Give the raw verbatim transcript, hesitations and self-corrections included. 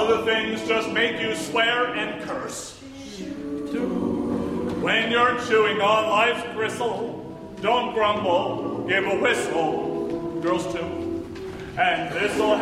Other things just make you swear and curse. When you're chewing on life's gristle, don't grumble, give a whistle. Girls too. And this'll